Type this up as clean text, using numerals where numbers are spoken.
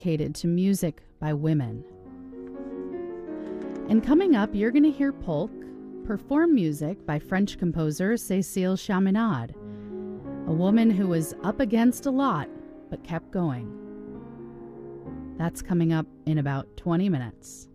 dedicated to music by women. And coming up, you're going to hear Polk perform music by French composer Cécile Chaminade, a woman who was up against a lot but kept going. That's coming up in about 20 minutes.